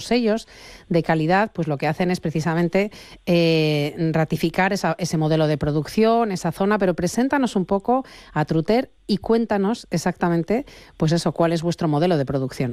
sellos de calidad, pues lo que hacen es precisamente ratificar ese modelo de producción, esa zona, pero preséntanos un poco a Truter y cuéntanos exactamente, pues eso, cuál es vuestro modelo de producción.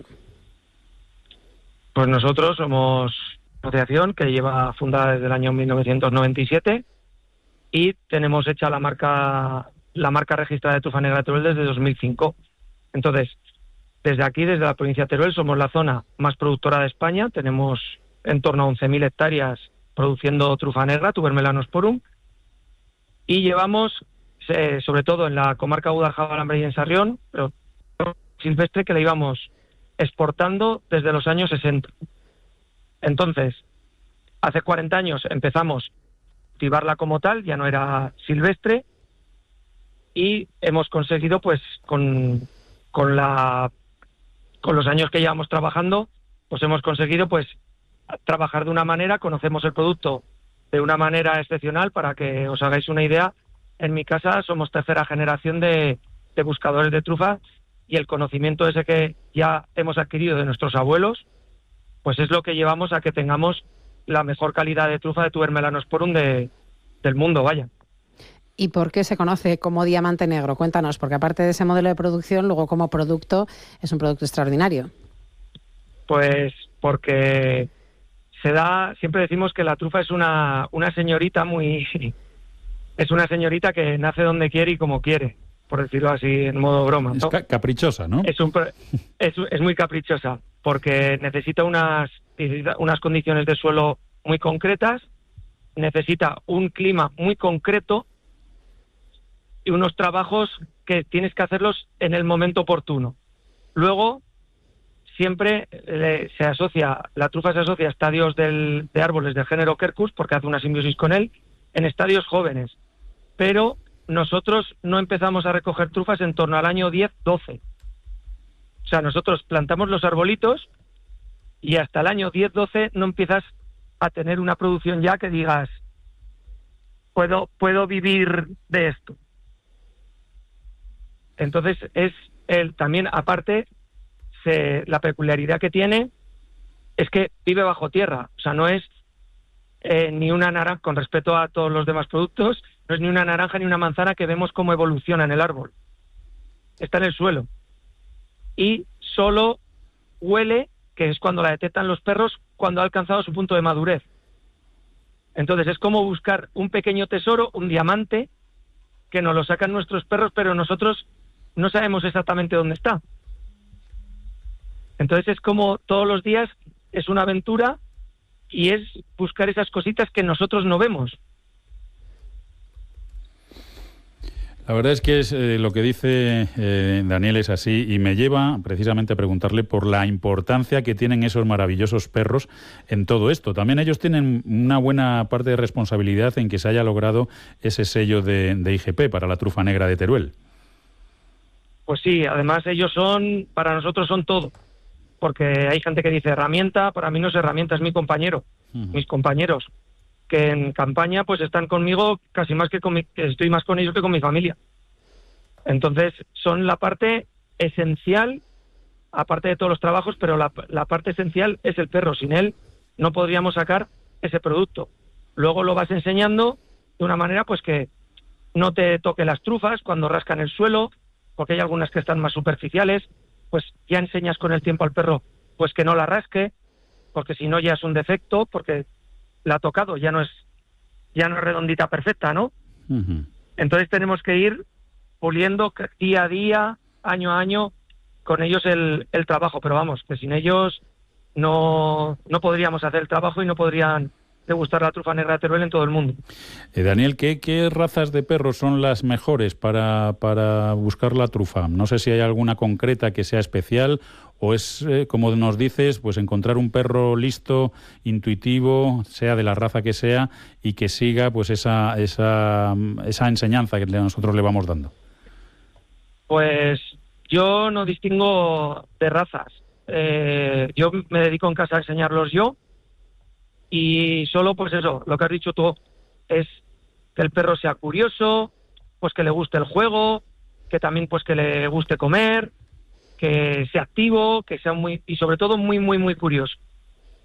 Pues nosotros somos una asociación que lleva fundada desde el año 1997 y tenemos hecha la marca registrada de trufa negra de Teruel desde 2005. Entonces, desde aquí, desde la provincia de Teruel, somos la zona más productora de España. Tenemos en torno a 11.000 hectáreas produciendo trufa negra, Tuber melanosporum, y llevamos, sobre todo en la comarca Guadalajara y en Sarrión, pero silvestre, que la íbamos exportando desde los años 60. Entonces, hace 40 años empezamos a cultivarla como tal, ya no era silvestre, y hemos conseguido, pues, con los años que llevamos trabajando, pues hemos conseguido, pues, trabajar de una manera, conocemos el producto de una manera excepcional. Para que os hagáis una idea, en mi casa somos tercera generación de buscadores de trufa, y el conocimiento ese que ya hemos adquirido de nuestros abuelos, pues es lo que llevamos a que tengamos la mejor calidad de trufa de Tuber melanosporum del mundo, vaya. ¿Y por qué se conoce como diamante negro? Cuéntanos, porque aparte de ese modelo de producción, luego como producto es un producto extraordinario. Pues porque siempre decimos que la trufa es una señorita es una señorita que nace donde quiere y como quiere, por decirlo así en modo broma, ¿no? Es caprichosa, ¿no? Es muy caprichosa, porque necesita unas condiciones de suelo muy concretas, necesita un clima muy concreto y unos trabajos que tienes que hacerlos en el momento oportuno. Luego, siempre la trufa se asocia a estadios de árboles del género Quercus, porque hace una simbiosis con él, en estadios jóvenes. Pero nosotros no empezamos a recoger trufas en torno al año 10-12. O sea, nosotros plantamos los arbolitos y hasta el año 10-12 no empiezas a tener una producción ya que digas, puedo vivir de esto. Entonces, también, aparte, la peculiaridad que tiene es que vive bajo tierra. O sea, no es ni una naranja, con respecto a todos los demás productos, no es ni una naranja ni una manzana que vemos cómo evoluciona en el árbol. Está en el suelo. Y solo huele, que es cuando la detectan los perros, cuando ha alcanzado su punto de madurez. Entonces es como buscar un pequeño tesoro, un diamante, que nos lo sacan nuestros perros, pero nosotros no sabemos exactamente dónde está. Entonces es como todos los días es una aventura y es buscar esas cositas que nosotros no vemos. La verdad es que lo que dice Daniel es así, y me lleva precisamente a preguntarle por la importancia que tienen esos maravillosos perros en todo esto. También ellos tienen una buena parte de responsabilidad en que se haya logrado ese sello de IGP para la trufa negra de Teruel. Pues sí, además ellos para nosotros son todo, porque hay gente que dice herramienta. Para mí no es herramienta, es mi compañero, mis compañeros, que en campaña pues están conmigo casi más que estoy más con ellos que con mi familia. Entonces son la parte esencial, aparte de todos los trabajos, pero la parte esencial es el perro. Sin él no podríamos sacar ese producto. Luego lo vas enseñando de una manera pues que no te toque las trufas cuando rascan el suelo, porque hay algunas que están más superficiales, pues ya enseñas con el tiempo al perro pues que no la rasque, porque si no ya es un defecto, porque la ha tocado, ya no es redondita perfecta, ¿no? Uh-huh. Entonces tenemos que ir puliendo día a día, año a año, con ellos el trabajo, pero vamos, que sin ellos no podríamos hacer el trabajo y no podrían degustar la trufa negra de Teruel en todo el mundo. Daniel, ¿qué razas de perros son las mejores para buscar la trufa? No sé si hay alguna concreta que sea especial o es, como nos dices, pues encontrar un perro listo, intuitivo, sea de la raza que sea, y que siga pues esa enseñanza que nosotros le vamos dando. Pues yo no distingo de razas. Yo me dedico en casa a enseñarlos yo, y solo pues eso, lo que has dicho tú, es que el perro sea curioso, pues que le guste el juego, que también pues que le guste comer, que sea activo, que sea y sobre todo muy, muy, muy curioso.